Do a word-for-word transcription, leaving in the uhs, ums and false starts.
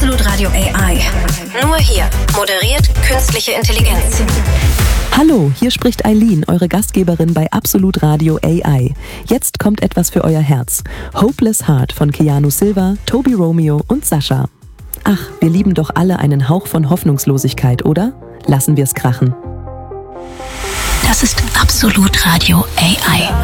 Absolut Radio A I. Nur hier. Moderiert künstliche Intelligenz. Hallo, hier spricht Eileen, eure Gastgeberin bei Absolut Radio A I. Jetzt kommt etwas für euer Herz. Hopeless Heart von Keanu Silva, Toby Romeo und Sascha. Ach, wir lieben doch alle einen Hauch von Hoffnungslosigkeit, oder? Lassen wir's krachen. Das ist Absolut Radio A I.